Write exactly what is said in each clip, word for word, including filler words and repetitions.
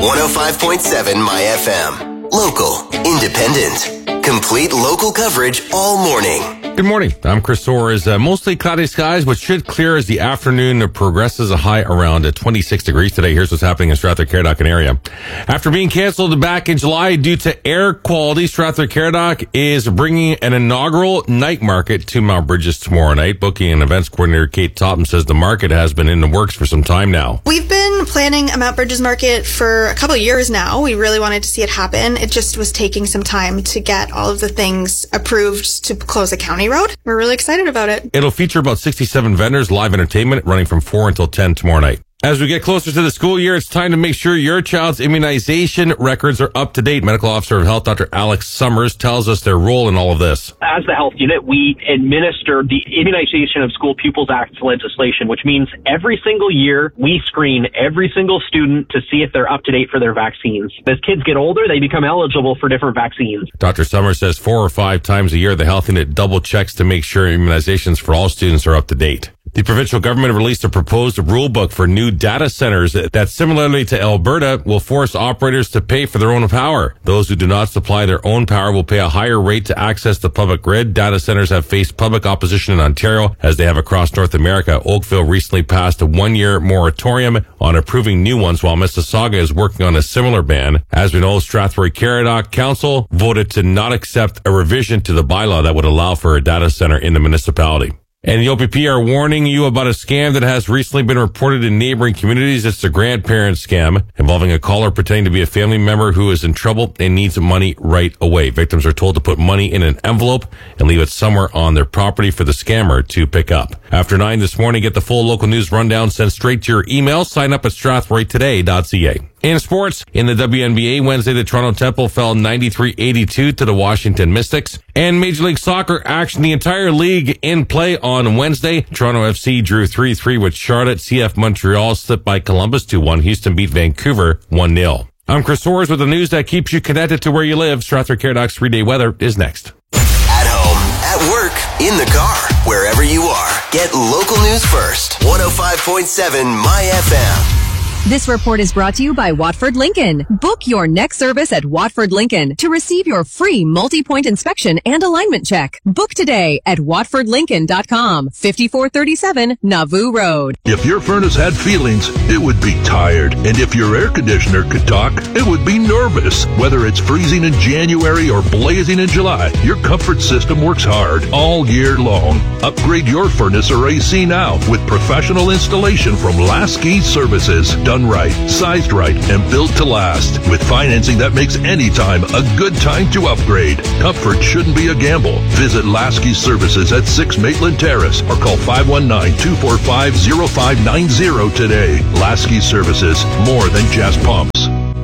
one oh five point seven My F M. Local, independent, complete local coverage all morning. Good morning. I'm Chris Soares. Uh, mostly cloudy skies, but should clear as the afternoon progresses. A high around uh, twenty-six degrees today. Here's what's happening in Strathroy-Caradoc and area. After being canceled back in July due to air quality, Strathroy-Caradoc is bringing an inaugural night market to Mount Bridges tomorrow night. Booking and events coordinator Kate Topham says the market has been in the works for some time now. We've been planning a Mount Bridges market for a couple of years now. We really wanted to see it happen. It just was taking some time to get all of the things approved to close a county road. We're really excited about it. It'll feature about sixty-seven vendors, live entertainment running from four until ten tomorrow night. As we get closer to the school year, it's time to make sure your child's immunization records are up to date. Medical Officer of Health, Doctor Alex Summers, tells us their role in all of this. As the health unit, we administer the Immunization of School Pupils Act legislation, which means every single year we screen every single student to see if they're up to date for their vaccines. As kids get older, they become eligible for different vaccines. Doctor Summers says four or five times a year, the health unit double checks to make sure immunizations for all students are up to date. The provincial government released a proposed rule book for new data centers that, similarly to Alberta, will force operators to pay for their own power. Those who do not supply their own power will pay a higher rate to access the public grid. Data centers have faced public opposition in Ontario, as they have across North America. Oakville recently passed a one-year moratorium on approving new ones, while Mississauga is working on a similar ban. As we know, Strathroy-Caradoc Council voted to not accept a revision to the bylaw that would allow for a data center in the municipality. And the O P P are warning you about a scam that has recently been reported in neighboring communities. It's a grandparent scam involving a caller pretending to be a family member who is in trouble and needs money right away. Victims are told to put money in an envelope and leave it somewhere on their property for the scammer to pick up. After nine this morning, get the full local news rundown sent straight to your email. Sign up at strathroy today dot c a. In sports, in the W N B A, Wednesday, the Toronto Temple fell ninety-three eighty-two to the Washington Mystics. And Major League Soccer action, the entire league in play on Wednesday. Toronto F C drew three three with Charlotte. C F Montreal slipped by Columbus two one. Houston beat Vancouver one nil. I'm Chris Soares with the news that keeps you connected to where you live. Strathroy-Caradoc's three-day weather is next. At home, at work, in the car, wherever you are. Get local news first. one oh five point seven My F M. This report is brought to you by Watford Lincoln. Book your next service at Watford Lincoln to receive your free multi-point inspection and alignment check. Book today at watford lincoln dot com, fifty-four thirty-seven Nauvoo Road. If your furnace had feelings, it would be tired. And if your air conditioner could talk, it would be nervous. Whether it's freezing in January or blazing in July, your comfort system works hard all year long. Upgrade your furnace or A C now with professional installation from Lasky Services. Done right, sized right, and built to last. With financing that makes any time a good time to upgrade. Comfort shouldn't be a gamble. Visit Lasky Services at six Maitland Terrace or call five one nine, two four five, zero five nine zero today. Lasky Services, more than just pumps.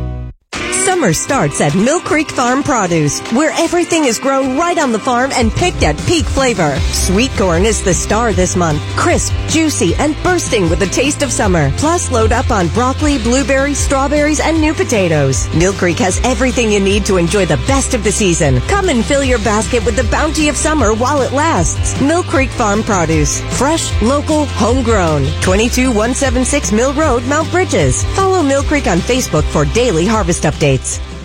Summer starts at Mill Creek Farm Produce, where everything is grown right on the farm and picked at peak flavor. Sweet corn is the star this month. Crisp, juicy, and bursting with the taste of summer. Plus, load up on broccoli, blueberries, strawberries, and new potatoes. Mill Creek has everything you need to enjoy the best of the season. Come and fill your basket with the bounty of summer while it lasts. Mill Creek Farm Produce. Fresh, local, homegrown. twenty-two one seventy-six Mill Road, Mount Bridges. Follow Mill Creek on Facebook for daily harvest updates.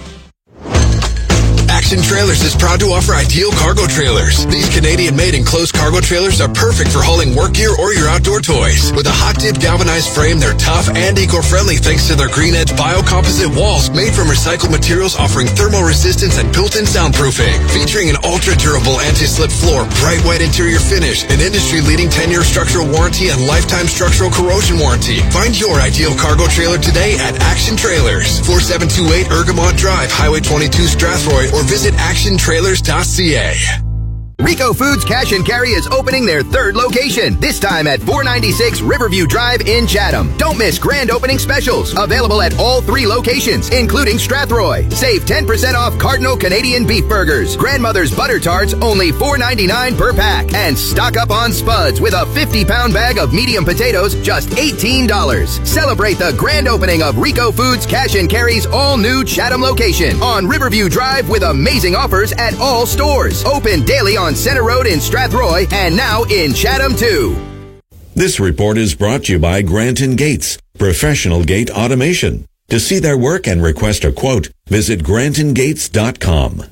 Action Trailers is proud to offer Ideal Cargo Trailers. These Canadian-made enclosed cargo trailers are perfect for hauling work gear or your outdoor toys. With a hot-dip galvanized frame, they're tough and eco-friendly thanks to their green-edge biocomposite walls made from recycled materials, offering thermal resistance and built-in soundproofing. Featuring an ultra-durable anti-slip floor, bright white interior finish, an industry-leading ten-year structural warranty, and lifetime structural corrosion warranty. Find your Ideal Cargo Trailer today at Action Trailers, four seven two eight Ergamont Drive, Highway twenty-two, Strathroy, or visit action trailers dot c a. Rico Foods Cash and Carry is opening their third location, this time at four ninety-six Riverview Drive in Chatham. Don't miss grand opening specials, available at all three locations, including Strathroy. Save ten percent off Cardinal Canadian Beef Burgers, Grandmother's Butter Tarts, only four ninety-nine per pack, and stock up on Spuds with a fifty pound bag of medium potatoes, just eighteen dollars. Celebrate the grand opening of Rico Foods Cash and Carry's all-new Chatham location on Riverview Drive with amazing offers at all stores. Open daily on Center Road in Strathroy and now in Chatham too. This report is brought to you by Grant and Gates, professional gate automation. To see their work and request a quote, visit Granton Gates dot com.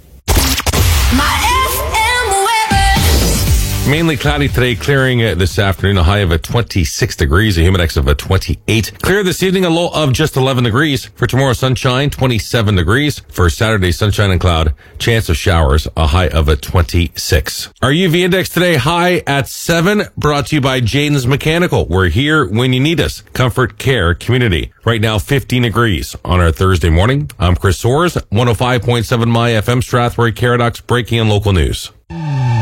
Mainly cloudy today, clearing uh, this afternoon, a high of a twenty-six degrees, a humidex of a twenty-eight. Clear this evening, a low of just eleven degrees. For tomorrow, sunshine, twenty-seven degrees. For Saturday, sunshine and cloud, chance of showers, a high of a twenty-six. Our U V index today, high at seven, brought to you by Jaden's Mechanical. We're here when you need us. Comfort Care Community. Right now, fifteen degrees on our Thursday morning. I'm Chris Soares, one oh five point seven My F M, Strathroy Caradox, breaking and local news.